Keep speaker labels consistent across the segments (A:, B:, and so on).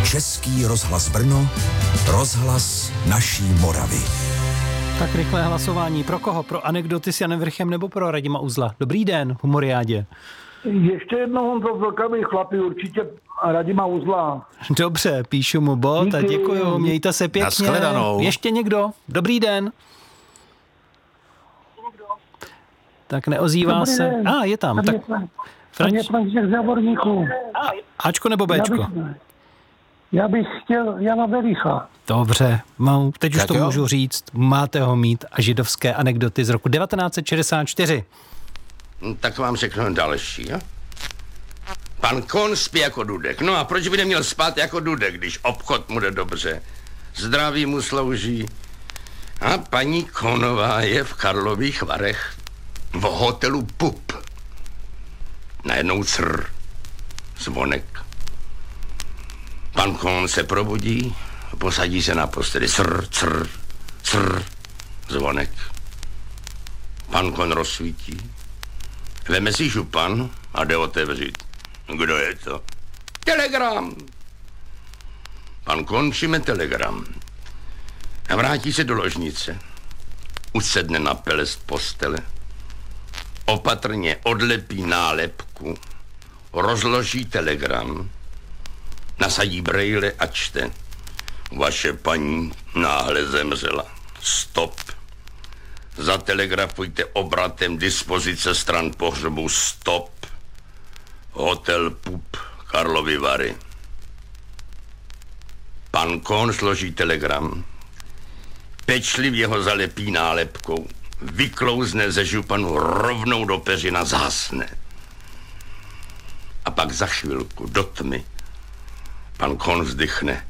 A: Český rozhlas Brno, rozhlas naší Moravy.
B: Tak rychlé hlasování. Pro koho? Pro anekdoty s Janem Vrchem nebo pro Radima Uzla? Dobrý den, Humoriádě.
C: Ještě jednou on to vlkavý chlapi, určitě Radima Uzla.
B: Dobře, píšu mu bod a děkuju, mějte se pěkně.
D: Nashledanou.
B: Ještě někdo? Dobrý den. Tak neozývá
C: Dobrý
B: se.
C: den.
B: Je tam. Tak
C: František Závorníků.
B: Ačko nebo Bčko?
C: Já bych chtěl Jana Vericha.
B: Dobře, teď už
D: Tak
B: to
D: jo.
B: můžu říct. Máte ho mít a židovské anekdoty z roku 1964.
E: Tak vám řeknu další, jo? Pan Kohn spí jako Dudek. No a proč by neměl spát jako Dudek, když obchod mu jde dobře? Zdraví mu slouží. A paní Kohnová je v Karlových Varech v hotelu Pup. Najednou zvonek. Pan Kohn se probudí, posadí se na posteli. Zvonek. Pan Kohn rozsvítí. Veme si župan a jde otevřít. Kdo je to? Telegram. Pan Kohn přijme telegram. A vrátí se do ložnice. Usedne na pelest postele. Opatrně odlepí nálepku. Rozloží telegram. Nasadí brejle a čte. Vaše paní náhle zemřela. Stop. Zatelegrafujte obratem dispozice stran pohřbu. Stop. Hotel Pup, Karlovy Vary. Pan Kohn složí telegram. Pečlivě ho zalepí nálepkou. Vyklouzne ze županu rovnou do peřina, zhasne. A pak za chvilku do tmy pan Kohn vzdychne.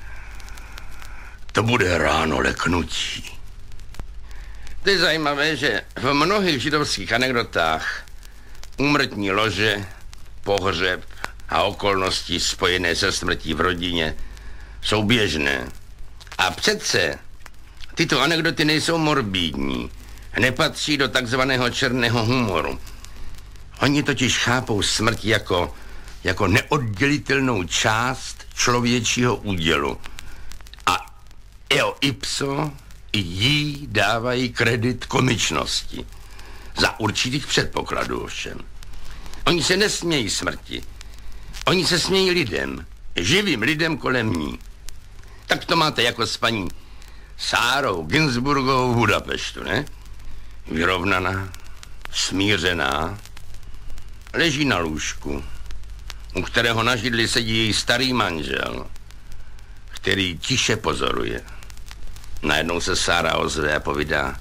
E: To bude ráno leknutí. To je zajímavé, že v mnohých židovských anekdotách úmrtní lože, pohřeb a okolnosti spojené se smrtí v rodině jsou běžné. A přece tyto anekdoty nejsou morbidní, nepatří do takzvaného černého humoru. Oni totiž chápou smrt jako neoddělitelnou část člověčího údělu. A eo ipso jí dávají kredit komičnosti. Za určitých předpokladů ovšem. Oni se nesmějí smrti. Oni se smějí lidem. Živým lidem kolem ní. Tak to máte jako s paní Sárou Ginsburgovou v Budapeštu, ne? Vyrovnaná, smířená, leží na lůžku, u kterého na židli sedí její starý manžel, který tiše pozoruje. Najednou se Sára ozve a povídá: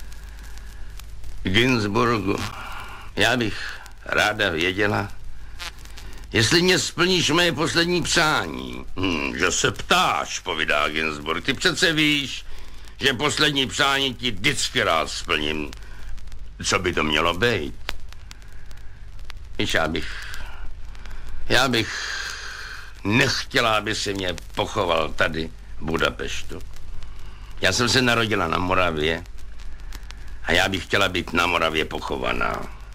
E: Ginsburgu, já bych ráda věděla, jestli mě splníš moje poslední přání. Že se ptáš, povídá Ginsburg. Ty přece víš, že poslední přání ti vždycky rád splním. Co by to mělo být? Víš, já bych nechtěla, aby se mě pochoval tady v Budapeštu. Já jsem se narodila na Moravě a já bych chtěla být na Moravě pochovaná.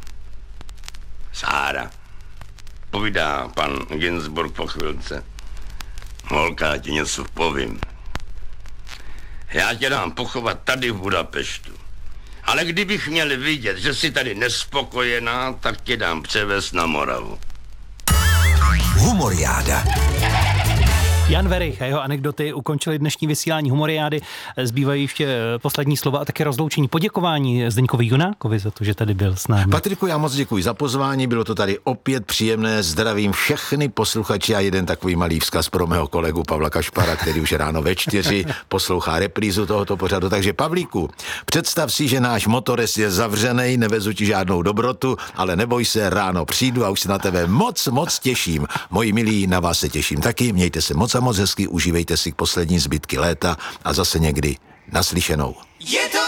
E: Sára, povídá pan Ginsburg po chvilce. Holka, já ti něco povím. Já tě dám pochovat tady v Budapeštu. Ale kdybych měl vidět, že jsi tady nespokojená, tak tě dám převést na Moravu.
A: Humoriáda.
B: Jan Verich a jeho anekdoty ukončili dnešní vysílání Humoriády. Zbývají ještě poslední slova a také rozloučení, poděkování Zdeňkovi Junákovi za to, že tady byl s námi.
D: Patriku, já moc děkuji za pozvání, bylo to tady opět příjemné, zdravím všechny posluchači a jeden takový malý vzkaz pro mého kolegu Pavla Kašpara, který už ráno ve 4 poslouchá reprízu tohoto pořadu. Takže Pavlíku, představ si, že náš motorist je zavřenej, nevezu ti žádnou dobrotu, ale neboj se, ráno přijdu a už se na tebe moc těším. Moji milí, na vás se těším taky, mějte se moc a moc hezky, užívejte si poslední zbytky léta a zase někdy naslyšenou.